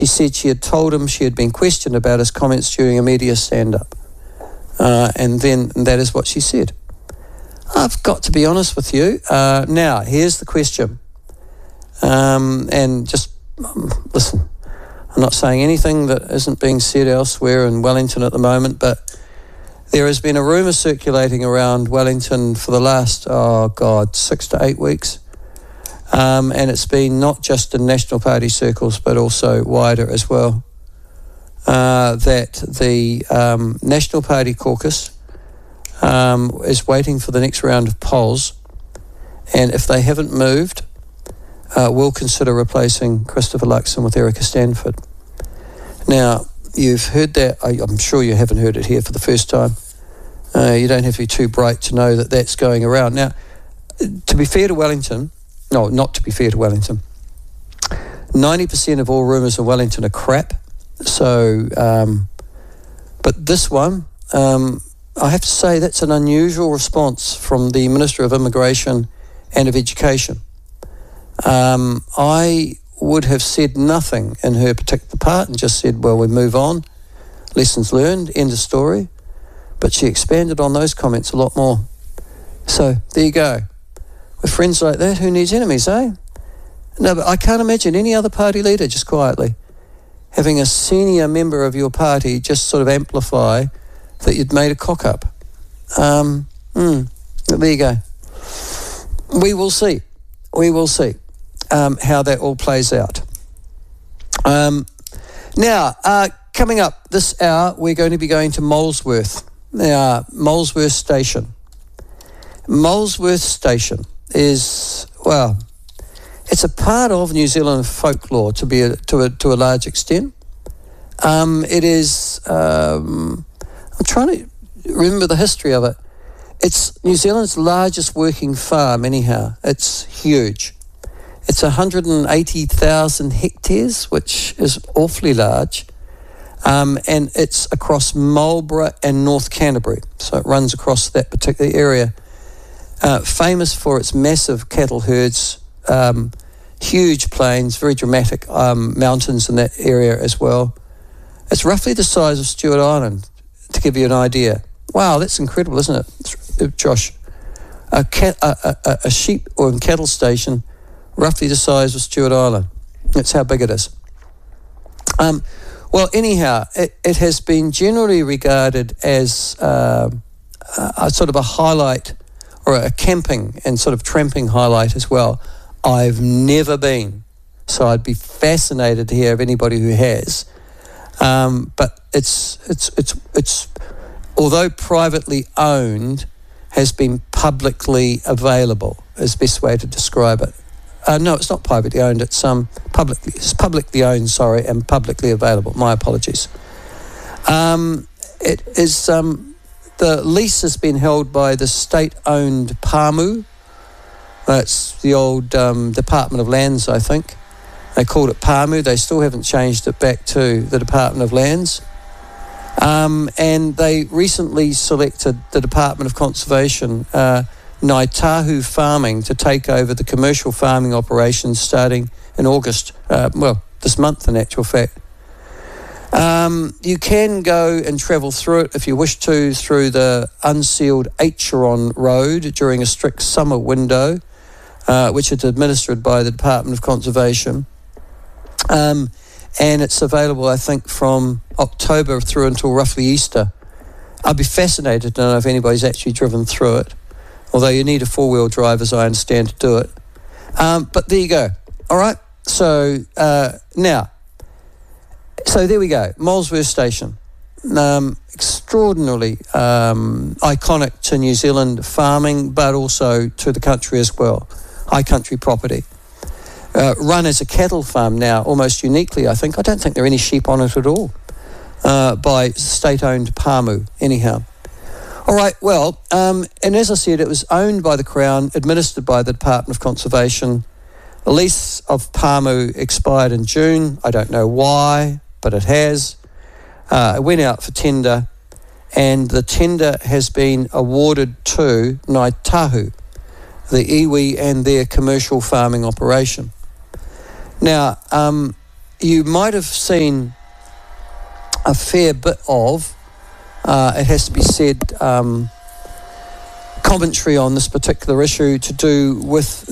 She said she had told him she had been questioned about his comments during a media stand-up. And that is what she said. I've got to be honest with you. Now, here's the question. And just listen, I'm not saying anything that isn't being said elsewhere in Wellington at the moment, but there has been a rumour circulating around Wellington for the last, 6 to 8 weeks. And it's been not just in National Party circles, but also wider as well, that the National Party caucus is waiting for the next round of polls, and if they haven't moved, will consider replacing Christopher Luxon with Erica Stanford. Now, you've heard that. I'm sure you haven't heard it here for the first time. You don't have to be too bright to know that that's going around. Now, to be fair to Wellington, no, not to be fair to Wellington, 90% of all rumours in Wellington are crap. So, but this one, I have to say that's an unusual response from the Minister of Immigration and of Education. I would have said nothing in her particular part and just said, well, we move on, lessons learned, end of story. But she expanded on those comments a lot more. So there you go. With friends like that, who needs enemies, eh? No, but I can't imagine any other party leader just quietly having a senior member of your party just sort of amplify that you'd made a cock-up. There you go. We will see. We will see how that all plays out. Now, coming up this hour, we're going to be going to Molesworth. Now, Molesworth Station. Molesworth Station is, well, it's a part of New Zealand folklore to a large extent. It is, I'm trying to remember the history of it. It's New Zealand's largest working farm anyhow. It's huge. It's 180,000 hectares, which is awfully large. And it's across Marlborough and North Canterbury. So it runs across that particular area. Famous for its massive cattle herds, huge plains, very dramatic mountains in that area as well. It's roughly the size of Stewart Island, to give you an idea. Wow, that's incredible, isn't it, Josh? A sheep or cattle station roughly the size of Stewart Island. That's how big it is. Well, anyhow, it has been generally regarded as a sort of a highlight, or a camping and sort of tramping highlight as well. I've never been, so I'd be fascinated to hear of anybody who has. But it's although privately owned, has been publicly available, is the best way to describe it. No, it's not privately owned, it's publicly owned, and publicly available. My apologies. It is, the lease has been held by the state-owned PAMU. It's the old Department of Lands, I think. They called it PAMU. They still haven't changed it back to the Department of Lands. And they recently selected the Department of Conservation, Ngāi Tahu Farming, to take over the commercial farming operations starting in August, this month in actual fact. You can go and travel through it if you wish to, through the unsealed Acheron Road during a strict summer window, which is administered by the Department of Conservation. And it's available, I think, from October through until roughly Easter. I'd be fascinated to know if anybody's actually driven through it, although you need a four-wheel drive, as I understand, to do it. But there you go. All right. So so there we go. Molesworth Station. Extraordinarily iconic to New Zealand farming, but also to the country as well. High country property. Run as a cattle farm now, almost uniquely, I think. I don't think there are any sheep on it at all, by state-owned PAMU, anyhow. All right, well, and as I said, it was owned by the Crown, administered by the Department of Conservation. The lease of PAMU expired in June. I don't know why, but it has. It went out for tender, and the tender has been awarded to Ngāi Tahu, the iwi and their commercial farming operation. Now, you might have seen a fair bit of, it has to be said, commentary on this particular issue to do with